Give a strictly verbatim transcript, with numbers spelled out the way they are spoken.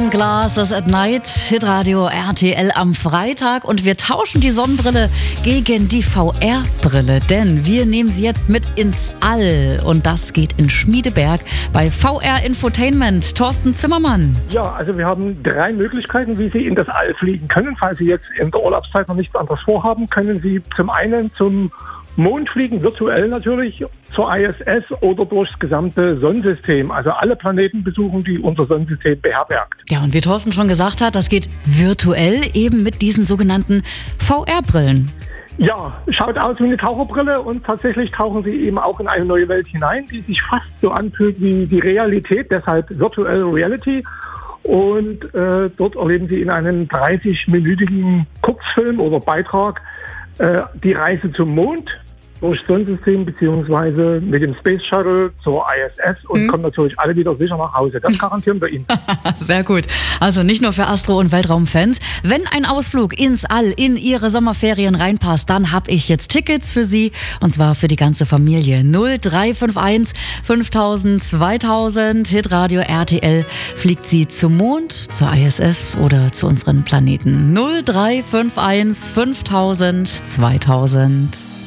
Sunglasses at Night, Hitradio R T L am Freitag, und wir tauschen die Sonnenbrille gegen die V R-Brille, denn wir nehmen sie jetzt mit ins All, und das geht in Schmiedeberg bei V R Infotainment. Thorsten Zimmermann. Ja, also wir haben drei Möglichkeiten, wie Sie in das All fliegen können. Falls Sie jetzt in der Urlaubszeit noch nichts anderes vorhaben, können Sie zum einen zum Mond fliegen, virtuell natürlich, zur I S S oder durchs gesamte Sonnensystem. Also alle Planeten besuchen, die unser Sonnensystem beherbergt. Ja, und wie Thorsten schon gesagt hat, das geht virtuell eben mit diesen sogenannten V R-Brillen. Ja, schaut aus wie eine Taucherbrille, und tatsächlich tauchen Sie eben auch in eine neue Welt hinein, die sich fast so anfühlt wie die Realität, deshalb Virtual Reality. Und äh, dort erleben Sie in einem dreißig-minütigen Kurzfilm oder Beitrag äh, die Reise zum Mond durchs Sonnensystem beziehungsweise mit dem Space Shuttle zur I S S und mhm. kommen natürlich alle wieder sicher nach Hause. Das garantieren wir Ihnen. Sehr gut. Also nicht nur für Astro- und Weltraumfans. Wenn ein Ausflug ins All in Ihre Sommerferien reinpasst, dann habe ich jetzt Tickets für Sie, und zwar für die ganze Familie. null drei fünf eins fünftausend zweitausend. Hitradio R T L fliegt Sie zum Mond, zur I S S oder zu unseren Planeten. null drei fünf eins fünftausend zweitausend.